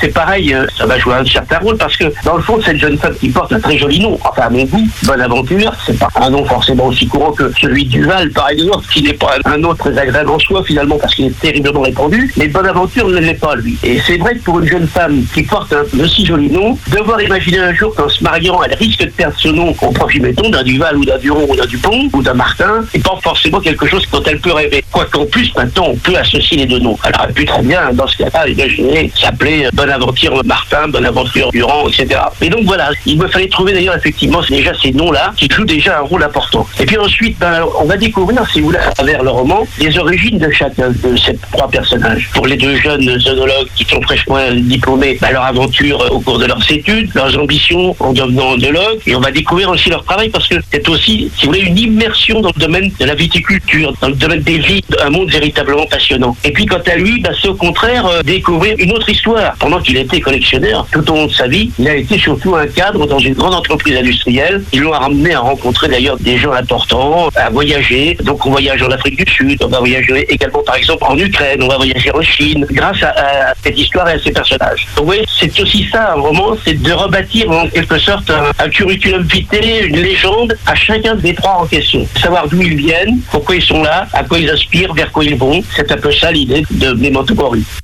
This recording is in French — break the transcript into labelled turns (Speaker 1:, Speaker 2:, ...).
Speaker 1: c'est pareil, ça va jouer un certain rôle parce que dans le fond, cette jeune femme qui porte un très joli nom, enfin à mon goût, Bonaventure, c'est pas un nom forcément aussi courant que celui de Duval par exemple, qui n'est pas un autre très agréable en soi finalement parce qu'il est terriblement répandu, mais Bonaventure ne l'est pas lui. Et c'est vrai que pour une jeune femme qui porte un aussi joli nom, devoir imaginer un jour qu'en se mariant, elle risque de perdre ce nom au profit, mettons, d'un Duval ou d'un Duron ou d'un Dupont ou d'un Martin, c'est pas forcément quelque chose dont elle peut rêver. Quoiqu'en plus, maintenant, on peut associer les deux noms. Elle aurait pu très bien, dans ce cas-là, imaginer s'appeler Bonaventure Martin, Bonaventure Durand, etc. Et donc voilà, il me fallait trouver d'ailleurs effectivement déjà ces noms-là qui jouent déjà un rôle important. Et puis ensuite, on va découvrir, si vous voulez, à travers le roman, les origines de chacun de ces trois personnages. Pour les deux jeunes œnologues qui sont fraîchement diplômés, leur aventure au cours de leurs études, leurs ambitions en devenant œnologues, et on va découvrir aussi leur travail parce que c'est aussi, si vous voulez, une immersion dans le domaine de la viticulture, dans le domaine des vignes, un monde véritablement passionnant. Et puis quant à lui, c'est au contraire découvrir une autre histoire. Pendant qu'il était collectionneur, tout au long de sa vie, il a été surtout un cadre dans une grande entreprise industrielle. Ils l'ont amené à rencontrer d'ailleurs des gens importants, à voyager. Donc on voyage en Afrique du Sud, on va voyager également par exemple en Ukraine, on va voyager en Chine, grâce à cette histoire et à ces personnages. Donc oui, c'est aussi ça un roman, c'est de rebâtir en quelque sorte un curriculum vitae, une légende à chacun des trois en question. Savoir d'où ils viennent, pourquoi ils sont là, à quoi ils aspirent, vers quoi ils vont. C'est un peu ça l'idée de Memento Mori.